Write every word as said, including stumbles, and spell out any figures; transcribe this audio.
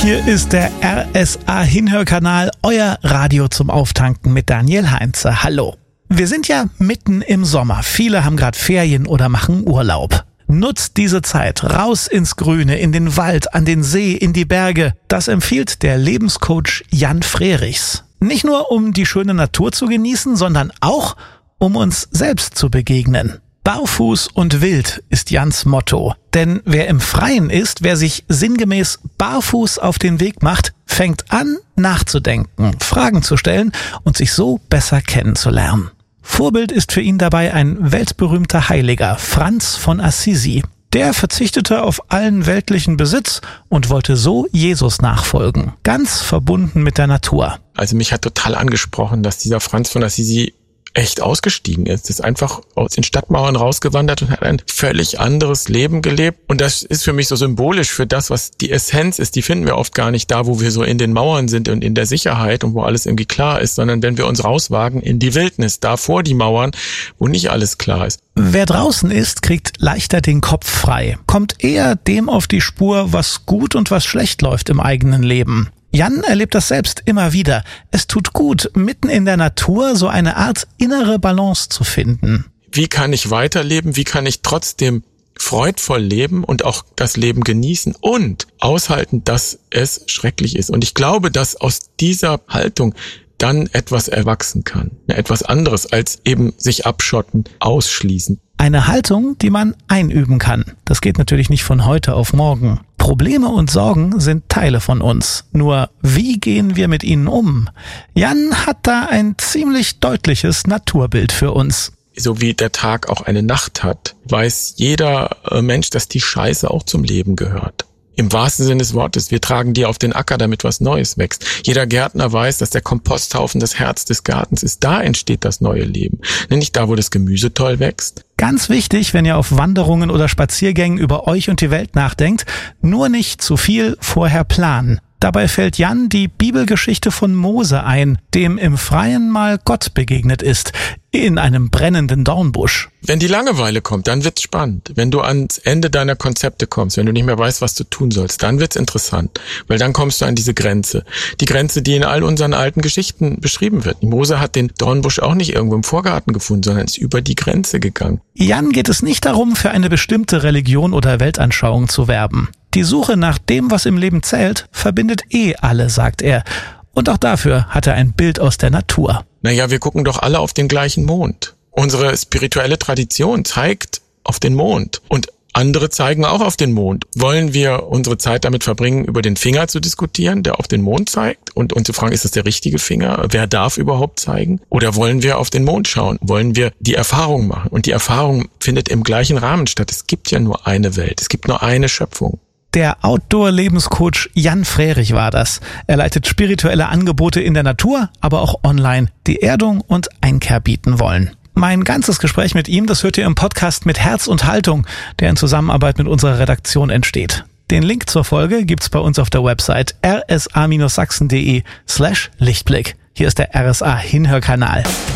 Hier ist der R S A-Hinhörkanal, euer Radio zum Auftanken mit Daniel Heinze. Hallo. Wir sind ja mitten im Sommer. Viele haben gerade Ferien oder machen Urlaub. Nutzt diese Zeit raus ins Grüne, in den Wald, an den See, in die Berge. Das empfiehlt der Lebenscoach Jan Frerichs. Nicht nur, um die schöne Natur zu genießen, sondern auch, um uns selbst zu begegnen. Barfuß und wild ist Jans Motto. Denn wer im Freien ist, wer sich sinngemäß barfuß auf den Weg macht, fängt an, nachzudenken, Fragen zu stellen und sich so besser kennenzulernen. Vorbild ist für ihn dabei ein weltberühmter Heiliger, Franz von Assisi. Der verzichtete auf allen weltlichen Besitz und wollte so Jesus nachfolgen, ganz verbunden mit der Natur. Also mich hat total angesprochen, dass dieser Franz von Assisi echt ausgestiegen ist, ist einfach aus den Stadtmauern rausgewandert und hat ein völlig anderes Leben gelebt. Und das ist für mich so symbolisch für das, was die Essenz ist. Die finden wir oft gar nicht da, wo wir so in den Mauern sind und in der Sicherheit und wo alles irgendwie klar ist, sondern wenn wir uns rauswagen in die Wildnis, da vor die Mauern, wo nicht alles klar ist. Wer draußen ist, kriegt leichter den Kopf frei, kommt eher dem auf die Spur, was gut und was schlecht läuft im eigenen Leben. Jan erlebt das selbst immer wieder. Es tut gut, mitten in der Natur so eine Art innere Balance zu finden. Wie kann ich weiterleben? Wie kann ich trotzdem freudvoll leben und auch das Leben genießen und aushalten, dass es schrecklich ist? Und ich glaube, dass aus dieser Haltung dann etwas erwachsen kann. Etwas anderes als eben sich abschotten, ausschließen. Eine Haltung, die man einüben kann. Das geht natürlich nicht von heute auf morgen. Probleme und Sorgen sind Teile von uns. Nur wie gehen wir mit ihnen um? Jan hat da ein ziemlich deutliches Naturbild für uns. So wie der Tag auch eine Nacht hat, weiß jeder Mensch, dass die Scheiße auch zum Leben gehört. Im wahrsten Sinne des Wortes, wir tragen die auf den Acker, damit was Neues wächst. Jeder Gärtner weiß, dass der Komposthaufen das Herz des Gartens ist. Da entsteht das neue Leben. Nicht da, wo das Gemüse toll wächst. Ganz wichtig, wenn ihr auf Wanderungen oder Spaziergängen über euch und die Welt nachdenkt, nur nicht zu viel vorher planen. Dabei fällt Jan die Bibelgeschichte von Mose ein, dem im Freien mal Gott begegnet ist, in einem brennenden Dornbusch. Wenn die Langeweile kommt, dann wird's spannend. Wenn du ans Ende deiner Konzepte kommst, wenn du nicht mehr weißt, was du tun sollst, dann wird's interessant. Weil dann kommst du an diese Grenze. Die Grenze, die in all unseren alten Geschichten beschrieben wird. Mose hat den Dornbusch auch nicht irgendwo im Vorgarten gefunden, sondern ist über die Grenze gegangen. Jan geht es nicht darum, für eine bestimmte Religion oder Weltanschauung zu werben. Die Suche nach dem, was im Leben zählt, verbindet eh alle, sagt er. Und auch dafür hat er ein Bild aus der Natur. Naja, wir gucken doch alle auf den gleichen Mond. Unsere spirituelle Tradition zeigt auf den Mond. Und andere zeigen auch auf den Mond. Wollen wir unsere Zeit damit verbringen, über den Finger zu diskutieren, der auf den Mond zeigt? Und, und zu fragen, ist das der richtige Finger? Wer darf überhaupt zeigen? Oder wollen wir auf den Mond schauen? Wollen wir die Erfahrung machen? Und die Erfahrung findet im gleichen Rahmen statt. Es gibt ja nur eine Welt. Es gibt nur eine Schöpfung. Der Outdoor-Lebenscoach Jan Frerich war das. Er leitet spirituelle Angebote in der Natur, aber auch online, die Erdung und Einkehr bieten wollen. Mein ganzes Gespräch mit ihm, das hört ihr im Podcast mit Herz und Haltung, der in Zusammenarbeit mit unserer Redaktion entsteht. Den Link zur Folge gibt's bei uns auf der Website r s a Bindestrich sachsen punkt de slash Lichtblick. Hier ist der R S A Hinhörkanal.